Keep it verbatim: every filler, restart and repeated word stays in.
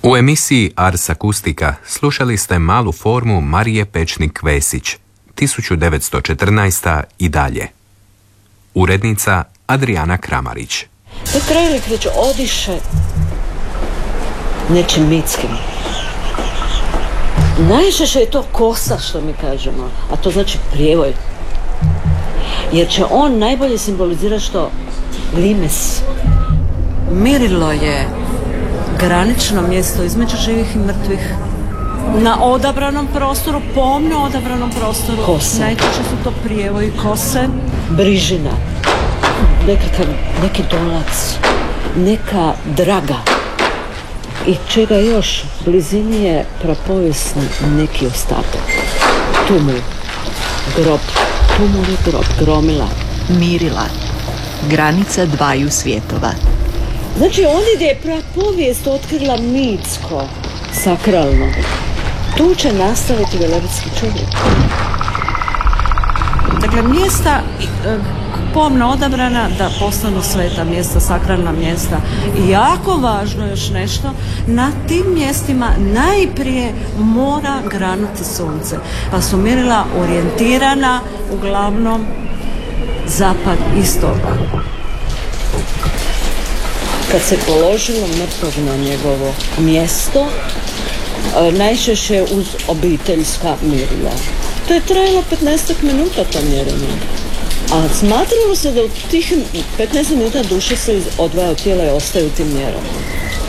U emisiji Ars Akustika slušali ste malu formu Marije Pečnik-Vesić, tisuću devetsto četrnaesta i dalje. Urednica Adriana Kramarić. Taj krajolik već odiše nečim mitskim. Najčešće je to kosa, što mi kažemo, a to znači prijevoj. Jer će on najbolje simbolizirati što limes. Mirilo je granično mjesto između živih i mrtvih. Na odabranom prostoru, pomno odabranom prostoru. Kose. Najčešće su to prijevoji kose. Brižina. Nekakav, neki dolac. Neka draga. I čega još? Blizini je prapovijesni neki ostatak. Tumul. Grob. Tumul je grob. Gromila. Mirila. Granica dvaju svjetova. Znači, ondje gdje je prapovijest otkrila mitsko, sakralno, tu će nastaviti velebitski čovjek. Dakle, mjesta pomno odabrana da postanu sveta mjesta, sakralna mjesta. I jako važno još nešto, na tim mjestima najprije mora granuti sunce. Pa su mirila orijentirana uglavnom zapad-istok. Kad se položilo mrtvog na njegovo mjesto, najčešće uz obiteljska mirila. To je trajalo petnaest minuta to mjerenje. A smatralo se da u tih petnaest minuta duša se odvaja od tijela i ostaje u tim mjerama.